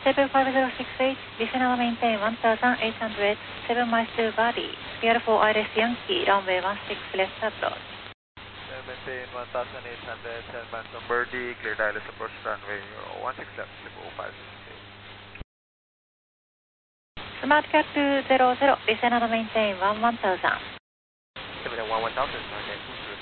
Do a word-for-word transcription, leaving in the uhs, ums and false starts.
seven five zero six eight, descend and maintain one thousand eight hundred, seven miles to Bali. Clear for I R S Yankee, runway one six left approach. Maintain one thousand eight hundred, seven miles on Birdie, clear I R S approach runway one six left, oh five six eight. Smart Cat two zero zero, descend and maintain one one thousand. seven one one thousand,